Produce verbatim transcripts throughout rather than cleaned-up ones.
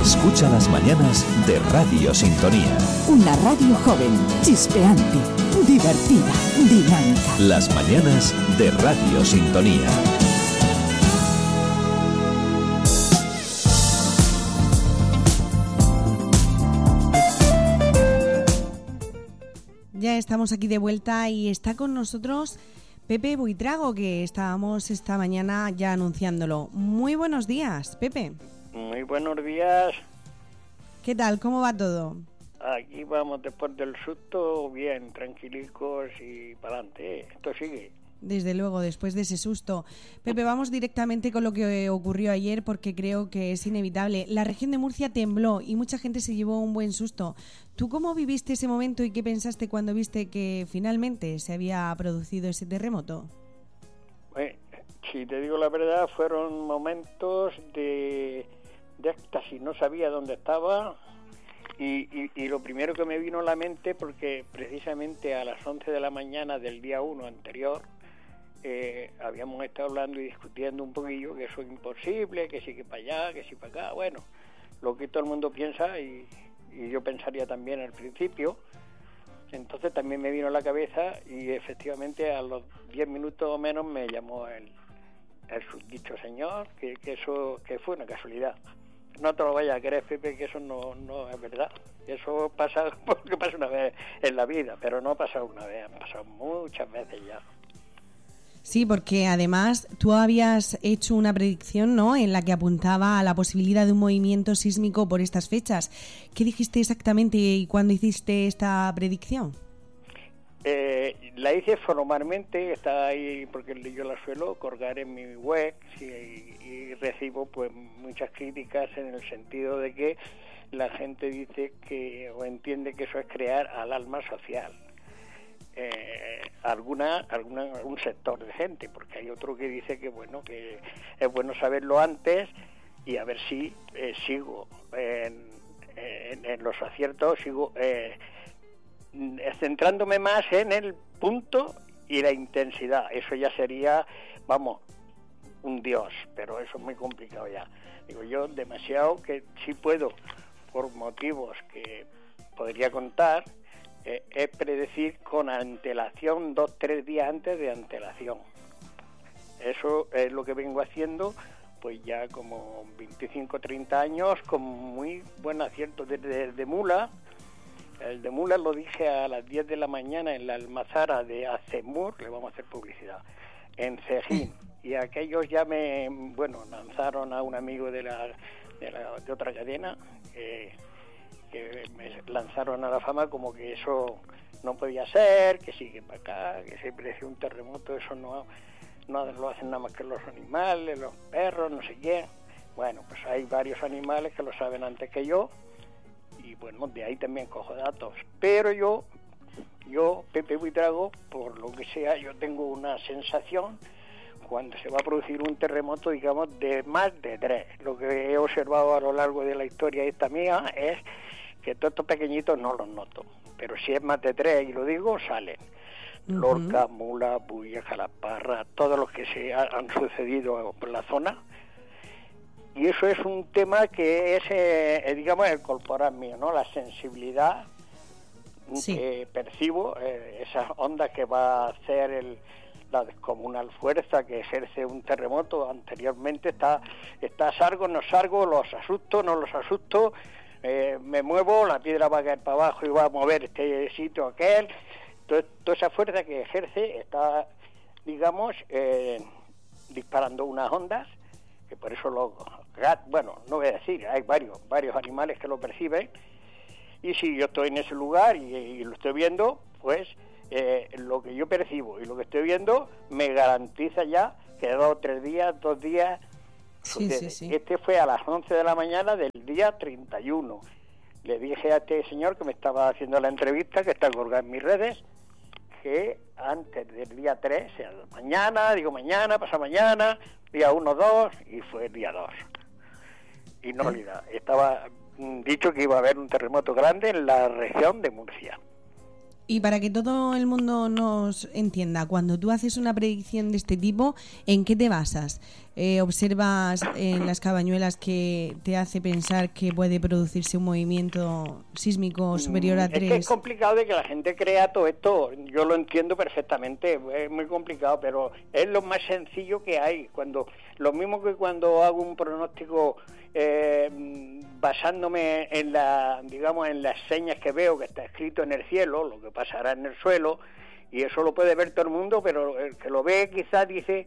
Escucha las mañanas de Radio Sintonía. Una radio joven, chispeante, divertida, dinámica. Las mañanas de Radio Sintonía. Ya estamos aquí de vuelta y está con nosotros Pepe Buitrago, que estábamos esta mañana ya anunciándolo. Muy buenos días, Pepe. Muy buenos días. ¿Qué tal? ¿Cómo va todo? Aquí vamos después del susto, bien, tranquilicos y para adelante. Esto sigue. Desde luego, después de ese susto. Pepe, vamos directamente con lo que ocurrió ayer porque creo que es inevitable. La región de Murcia tembló y mucha gente se llevó un buen susto. ¿Tú cómo viviste ese momento y qué pensaste cuando viste que finalmente se había producido ese terremoto? Bueno, si te digo la verdad, fueron momentos de, de éxtasis. No sabía dónde estaba y, y, y lo primero que me vino a la mente, porque precisamente a las once de la mañana del día uno anterior, Eh, habíamos estado hablando y discutiendo un poquillo que eso es imposible, que sí que para allá, que sí para acá, bueno, lo que todo el mundo piensa y, y yo pensaría también al principio. Entonces también me vino a la cabeza y efectivamente a los diez minutos o menos me llamó el, el dicho señor, que, que eso que fue una casualidad. No te lo vayas a creer, Pepe, que eso no, no es verdad. Eso pasa porque pasa una vez en la vida, pero no ha pasado una vez, han pasado muchas veces ya. Sí, porque además tú habías hecho una predicción, ¿no?, en la que apuntaba a la posibilidad de un movimiento sísmico por estas fechas. ¿Qué dijiste exactamente y cuándo hiciste esta predicción? Eh, la hice formalmente, está ahí porque yo la suelo colgar en mi web y, y recibo pues muchas críticas en el sentido de que la gente dice que o entiende que eso es crear alarma social. Eh, alguna, alguna algún sector de gente, porque hay otro que dice que bueno, que es bueno saberlo antes y a ver si eh, sigo en, en, en los aciertos, sigo eh, centrándome más en el punto y la intensidad. Eso ya sería, vamos, un dios, pero eso es muy complicado ya. Digo yo, demasiado que sí puedo, por motivos que podría contar, Eh, es predecir con antelación, dos, tres días antes de antelación. Eso es lo que vengo haciendo, pues ya como veinticinco, treinta años, con muy buen acierto desde el de Mula. El de Mula lo dije a las diez de la mañana en la almazara de Acemur, le vamos a hacer publicidad, en Cejín. Y aquellos ya me, bueno, lanzaron a un amigo de la de, la, de otra cadena, eh, que me lanzaron a la fama como que eso no podía ser, que sigue para acá, que se parece un terremoto, eso no, no lo hacen nada más que los animales, los perros, no sé qué. Bueno, pues hay varios animales que lo saben antes que yo y bueno, de ahí también cojo datos. Pero yo, yo, Pepe Buitrago, por lo que sea, yo tengo una sensación cuando se va a producir un terremoto, digamos, de más de tres. Lo que he observado a lo largo de la historia esta mía es que todos estos pequeñitos no los noto, pero si es más de tres, y lo digo, salen. Uh-huh. Lorca, Mula, Bulla, Calaparra, todos los que se ha, han sucedido por la zona. Y eso es un tema que es, eh, digamos, el corporal mío, ¿no? La sensibilidad sí. que percibo, eh, esas ondas que va a hacer el, la descomunal fuerza que ejerce un terremoto. Anteriormente está, está salgo, no salgo, los asusto, no los asusto. Eh, me muevo, la piedra va a caer para abajo y va a mover este sitio aquel. Entonces, toda esa fuerza que ejerce está, digamos, eh, disparando unas ondas, que por eso los gatos, bueno, no voy a decir, hay varios, varios animales que lo perciben, y si yo estoy en ese lugar y, y lo estoy viendo, pues eh, lo que yo percibo y lo que estoy viendo me garantiza ya que dos o tres días, dos días, Sí, sí, sí. Este fue a las once de la mañana del día treinta y uno. Le dije a este señor que me estaba haciendo la entrevista, que está colgada en mis redes, que antes del día tres, o sea, mañana, digo mañana, pasa mañana, día uno, dos, y fue el día dos. Y no olvida, estaba dicho que iba a haber un terremoto grande en la región de Murcia. Y para que todo el mundo nos entienda, cuando tú haces una predicción de este tipo, ¿en qué te basas? Eh, ¿Observas en las cabañuelas que te hace pensar que puede producirse un movimiento sísmico superior a tres? Es que es complicado de que la gente crea todo esto. Yo lo entiendo perfectamente, es muy complicado, pero es lo más sencillo que hay. Cuando lo mismo que cuando hago un pronóstico eh, basándome en la, digamos, en las señas que veo que está escrito en el cielo, lo que pasará en el suelo, y eso lo puede ver todo el mundo, pero el que lo ve quizás dice,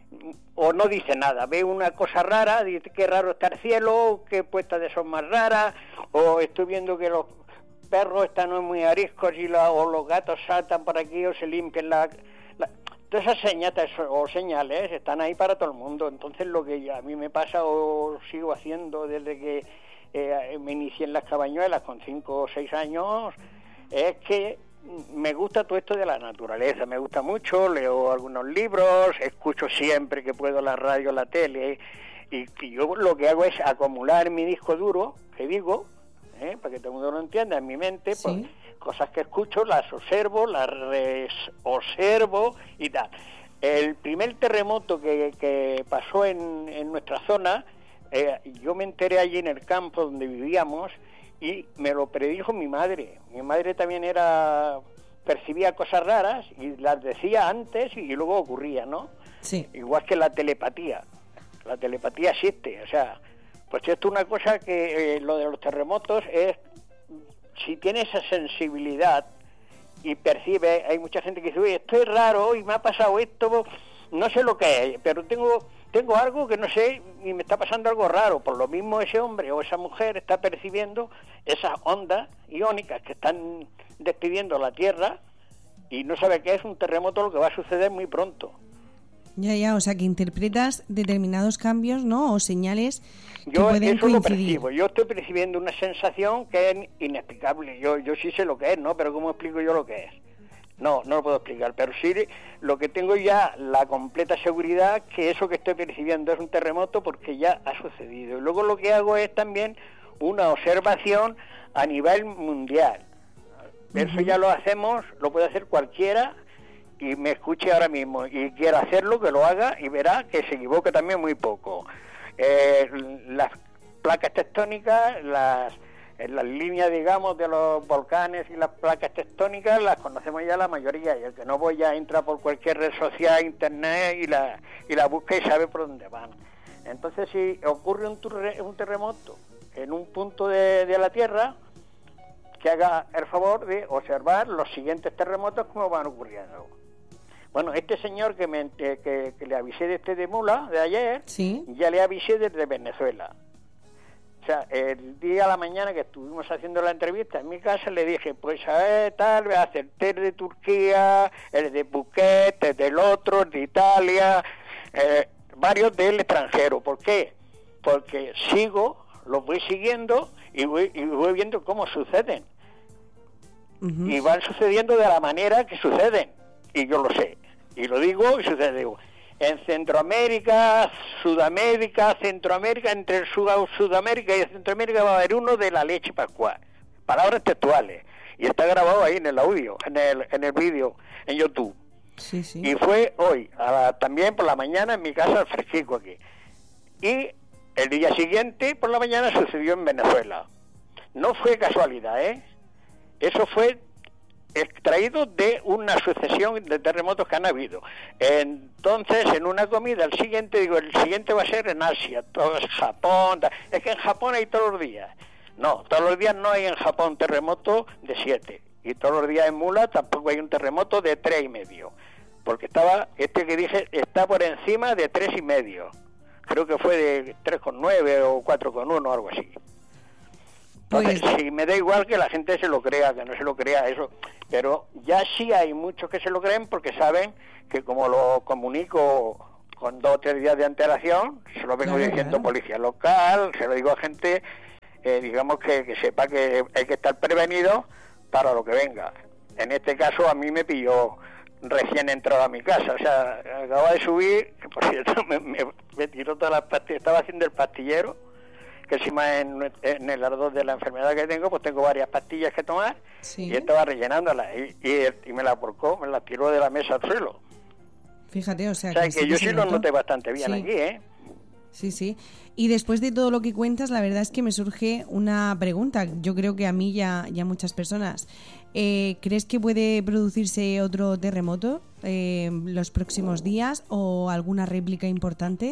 o no dice nada, ve una cosa rara, dice qué raro está el cielo, qué puestas de sol más raras, o estoy viendo que los perros están muy ariscos y la, o los gatos saltan por aquí o se limpian la... la todas esas señas o señales están ahí para todo el mundo. Entonces lo que a mí me pasa o sigo haciendo desde que eh, me inicié en las cabañuelas con cinco o seis años es que me gusta todo esto de la naturaleza, me gusta mucho, leo algunos libros, escucho siempre que puedo la radio, la tele, y, y yo lo que hago es acumular mi disco duro, que digo, ¿eh? para que todo el mundo lo entienda, en mi mente, ¿sí? Pues, cosas que escucho, las observo, las res observo y tal. El primer terremoto que, que pasó en, en nuestra zona, eh, yo me enteré allí en el campo donde vivíamos, y me lo predijo mi madre. Mi madre también era percibía cosas raras y las decía antes y luego ocurría, ¿no? Sí. Igual que la telepatía. La telepatía existe, o sea, pues esto es una cosa que eh, lo de los terremotos es, si tiene esa sensibilidad y percibe, hay mucha gente que dice, oye, esto es raro y me ha pasado esto, no sé lo que es, pero tengo tengo algo que no sé y me está pasando algo raro. Por lo mismo ese hombre o esa mujer está percibiendo esas ondas iónicas que están despidiendo la Tierra y no sabe qué es un terremoto, lo que va a suceder muy pronto. Ya, ya, o sea que interpretas determinados cambios, ¿no? O señales que yo pueden eso coincidir. Lo percibo. Yo estoy percibiendo una sensación que es inexplicable. Yo yo sí sé lo que es, ¿no? Pero ¿cómo explico yo lo que es? No, no lo puedo explicar, pero sí lo que tengo ya la completa seguridad que eso que estoy percibiendo es un terremoto porque ya ha sucedido. Y luego lo que hago es también una observación a nivel mundial. Uh-huh. Eso ya lo hacemos, lo puede hacer cualquiera y me escuche ahora mismo y quiera hacerlo, que lo haga y verá que se equivoca también muy poco. Eh, las placas tectónicas, las... en las líneas, digamos, de los volcanes y las placas tectónicas las conocemos ya la mayoría, y el que no voy a entrar por cualquier red social, internet, y la y la busca y sabe por dónde van. Entonces, si ocurre un, turre, un terremoto en un punto de, de la Tierra, que haga el favor de observar los siguientes terremotos como van ocurriendo. Bueno, este señor que, me, que, que le avisé de este de Mula, de ayer, ¿sí? Ya le avisé desde Venezuela. O sea, el día a la mañana que estuvimos haciendo la entrevista en mi casa, le dije, pues a ver, tal, voy a hacer el de Turquía, el de Phuket, el del otro, el de Italia, eh, varios del extranjero. ¿Por qué? Porque sigo, los voy siguiendo y voy, y voy viendo cómo suceden. Uh-huh. Y van sucediendo de la manera que suceden. Y yo lo sé. Y lo digo y sucede. Digo, en Centroamérica, Sudamérica, Centroamérica, entre el Sud- Sudamérica y el Centroamérica va a haber uno de la leche pascual. Palabras textuales. Y está grabado ahí en el audio, en el en el vídeo, en YouTube. Sí, sí. Y fue hoy, a la, también por la mañana en mi casa, al fresquico aquí. Y el día siguiente, por la mañana, sucedió en Venezuela. No fue casualidad, ¿eh? Eso fue extraído de una sucesión de terremotos que han habido. Entonces, en una comida, el siguiente, digo, el siguiente va a ser en Asia, todo es Japón, es que en Japón hay todos los días. No, todos los días no hay en Japón terremoto de siete, y todos los días en Mula tampoco hay un terremoto de tres y medio, porque estaba, este que dije, está por encima de tres y medio, creo que fue de tres coma nueve o cuatro coma uno, algo así. Entonces, pues, si me da igual que la gente se lo crea, que no se lo crea, eso, pero ya sí hay muchos que se lo creen porque saben que como lo comunico con dos o tres días de antelación, se lo vengo claro, diciendo claro. Policía local, se lo digo a gente, eh, digamos que, que sepa que hay que estar prevenido para lo que venga. En este caso a mí me pilló recién entrado a mi casa, o sea, acaba de subir, que por cierto me, me, me tiró todas las pastillas, estaba haciendo el pastillero, porque encima en, en el ardor de la enfermedad que tengo, pues tengo varias pastillas que tomar, sí. Y estaba rellenándolas, y, y, y me la porcó, me la tiró de la mesa al suelo. Fíjate, o sea, o sea que, que sí yo sí lo noté bastante bien, sí. Aquí, ¿eh? Sí, sí. Y después de todo lo que cuentas, la verdad es que me surge una pregunta. Yo creo que a mí y a, y a muchas personas. Eh, ¿Crees que puede producirse otro terremoto eh, los próximos días o alguna réplica importante?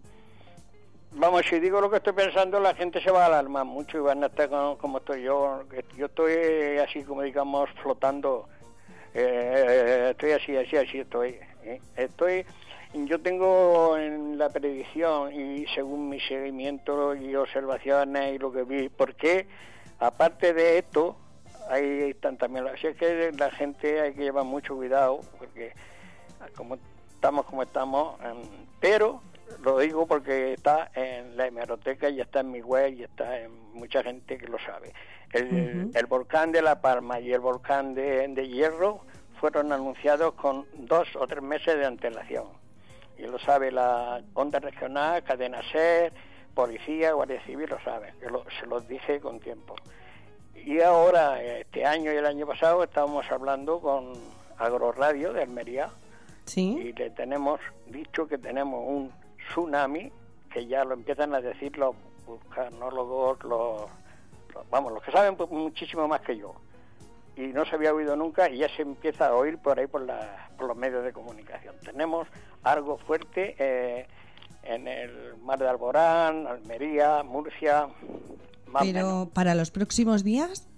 Vamos, si digo lo que estoy pensando, la gente se va a alarmar mucho y van a estar como, como estoy yo. Yo estoy así como, digamos, flotando. Eh, estoy así, así, así estoy. ¿eh? Estoy... Yo tengo en la predicción y según mi seguimiento y observaciones y lo que vi, porque aparte de esto, hay también, así es que la gente hay que llevar mucho cuidado, porque como estamos como estamos, pero lo digo porque está en la hemeroteca y está en mi web y está en mucha gente que lo sabe. El, uh-huh. el volcán de La Palma y el volcán de, de Hierro fueron anunciados con dos o tres meses de antelación. Y lo sabe la Onda Regional, Cadena SER, Policía, Guardia Civil, lo sabe, que lo, se los dije con tiempo. Y ahora, este año y el año pasado, estábamos hablando con Agroradio de Almería, ¿sí? Y le tenemos dicho que tenemos un tsunami, que ya lo empiezan a decir los vulcanólogos, los, los vamos, los que saben pues, muchísimo más que yo. Y no se había oído nunca y ya se empieza a oír por ahí por, la, por los medios de comunicación. Tenemos algo fuerte eh, en el Mar de Alborán, Almería, Murcia, más ¿Pero menos. Para los próximos días?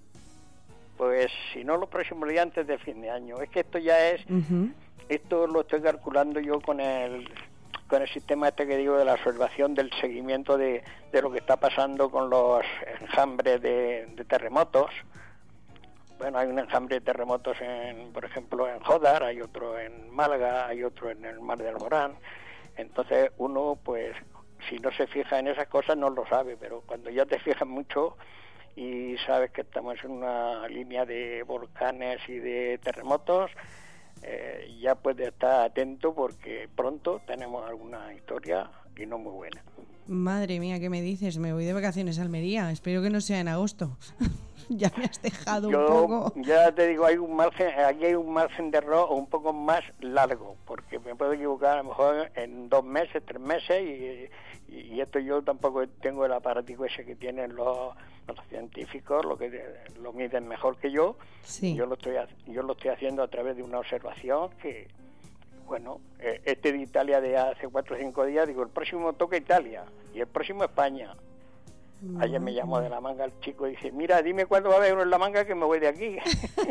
Pues si no los próximos días, antes de fin de año. Es que esto ya es, uh-huh. esto lo estoy calculando yo con el con el sistema este que digo de la observación, del seguimiento de, de lo que está pasando con los enjambres de, de terremotos. Bueno, hay un enjambre de terremotos, en, por ejemplo, en Jodar, hay otro en Málaga, hay otro en el Mar de Alborán. Entonces uno, pues, si no se fija en esas cosas no lo sabe, pero cuando ya te fijas mucho y sabes que estamos en una línea de volcanes y de terremotos, eh, ya puedes estar atento porque pronto tenemos alguna historia y no muy buena. Madre mía, ¿qué me dices? Me voy de vacaciones a Almería, espero que no sea en agosto. Ya me has dejado Yo, un poco. Ya te digo, hay un margen, aquí hay un margen de error un poco más largo, porque me puedo equivocar a lo mejor en dos meses, tres meses, y, y esto yo tampoco tengo el aparatico ese que tienen los, los científicos, lo que lo miden mejor que yo. Sí. Yo lo estoy yo lo estoy haciendo a través de una observación que, bueno, este de Italia de hace cuatro o cinco días, digo, el próximo toca Italia y el próximo España. No. Ayer me llamó de La Manga el chico y dice, mira, dime cuándo va a haber uno en La Manga que me voy de aquí.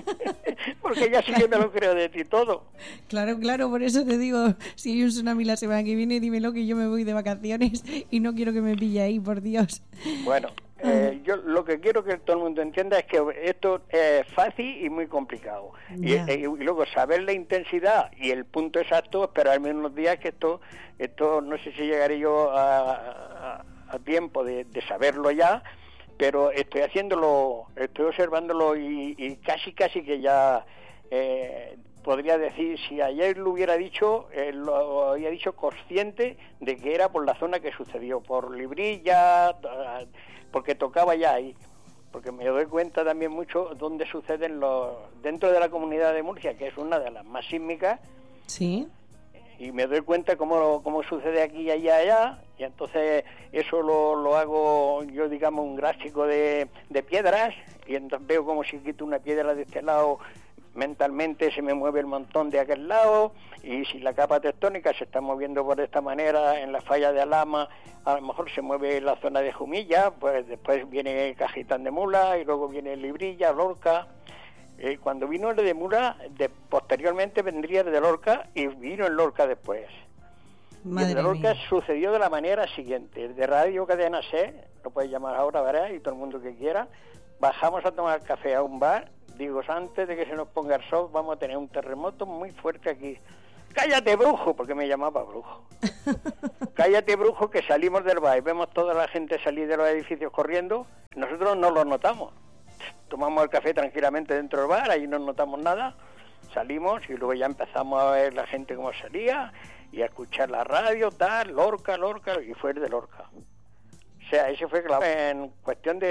Porque ya sí que me lo creo de ti todo. Claro, claro, por eso te digo, si hay un tsunami la semana que viene, dímelo que yo me voy de vacaciones y no quiero que me pille ahí, por Dios. Bueno, eh, yo lo que quiero que todo el mundo entienda es que esto es fácil y muy complicado. Y, y, y luego saber la intensidad y el punto exacto, esperarme unos días que esto, esto no sé si llegaré yo a... a a tiempo de, de saberlo ya, pero estoy haciéndolo, estoy observándolo y, y casi casi que ya eh, podría decir, si ayer lo hubiera dicho, eh, lo había dicho consciente de que era por la zona que sucedió, por Librilla, porque tocaba ya ahí, porque me doy cuenta también mucho dónde suceden los, dentro de la comunidad de Murcia, que es una de las más sísmicas. Sí. Y me doy cuenta cómo, cómo sucede aquí, allá, allá, y entonces eso lo, lo hago yo, digamos, un gráfico de, de piedras, y entonces veo como si quito una piedra de este lado, mentalmente se me mueve el montón de aquel lado, y si la capa tectónica se está moviendo por esta manera, en la falla de Alhama, a lo mejor se mueve la zona de Jumilla, pues después viene Cajitán de Mula, y luego viene Librilla, Lorca. Eh, cuando vino el de Mura, de, posteriormente vendría el de Lorca y vino el Lorca después. Madre y el de Lorca mía. Sucedió de la manera siguiente: el de Radio Cadena SER, lo puedes llamar ahora, ¿verdad? Y todo el mundo que quiera, bajamos a tomar café a un bar, digo, antes de que se nos ponga el sol, vamos a tener un terremoto muy fuerte aquí. ¡Cállate, brujo! Porque me llamaba brujo. ¡Cállate, brujo! Que salimos del bar y vemos toda la gente salir de los edificios corriendo, nosotros no lo notamos. Tomamos el café tranquilamente dentro del bar, ahí no notamos nada, salimos y luego ya empezamos a ver la gente cómo salía y a escuchar la radio, tal, Lorca, Lorca, y fue el de Lorca. O sea, ese fue claro. En cuestión de